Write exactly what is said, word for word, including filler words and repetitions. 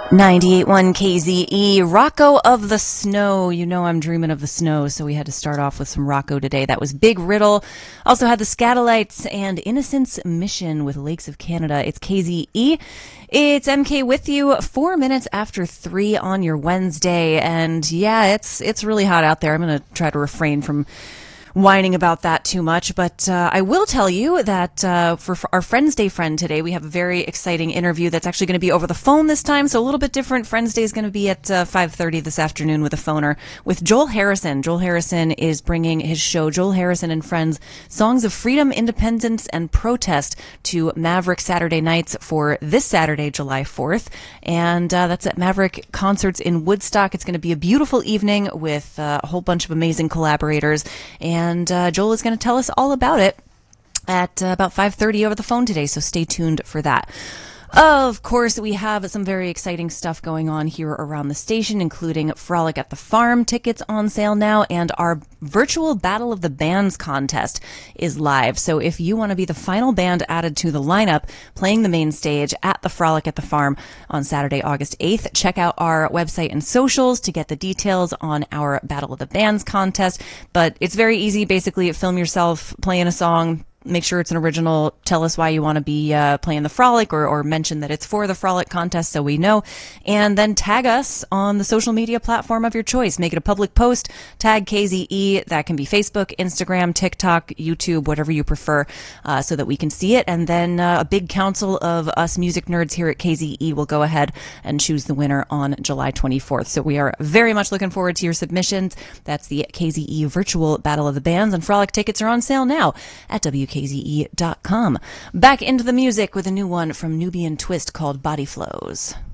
ninety-eight point one K Z E, Rocco of the Snow. You know I'm dreaming of the snow, so we had to start off with some Rocco today. That was Big Riddle. Also had the Scatolites and Innocence Mission with Lakes of Canada. It's K Z E. It's M K with you, four minutes after three on your Wednesday. And yeah, it's it's really hot out there. I'm going to try to refrain from whining about that too much, but uh, I will tell you that uh, for, for our Friends Day friend today, we have a very exciting interview that's actually going to be over the phone this time, so a little bit different. Friends Day is going to be at uh, five thirty this afternoon with a phoner with Joel Harrison. Joel Harrison is bringing his show, Joel Harrison and Friends, Songs of Freedom, Independence, and Protest to Maverick Saturday Nights for this Saturday, July fourth, and uh, that's at Maverick Concerts in Woodstock. It's going to be a beautiful evening with uh, a whole bunch of amazing collaborators, and And uh, Joel is going to tell us all about it at uh, about five thirty over the phone today, so stay tuned for that. Of course, we have some very exciting stuff going on here around the station, including Frolic at the Farm tickets on sale now, and our virtual Battle of the Bands contest is live. So if you want to be the final band added to the lineup playing the main stage at the Frolic at the Farm on Saturday, August eighth, check out our website and socials to get the details on our Battle of the Bands contest. But it's very easy. Basically, film yourself playing a song. Make sure it's an original. Tell us why you want to be uh, playing the Frolic, or, or mention that it's for the Frolic contest so we know. And then tag us on the social media platform of your choice. Make it a public post. Tag K Z E. That can be Facebook, Instagram, TikTok, YouTube, whatever you prefer, uh, so that we can see it. And then uh, a big council of us music nerds here at K Z E will go ahead and choose the winner on July twenty-fourth. So we are very much looking forward to your submissions. That's the K Z E virtual Battle of the Bands, and Frolic tickets are on sale now at W K Z E dot com. Back into the music with a new one from Nubian Twist called Body Flows.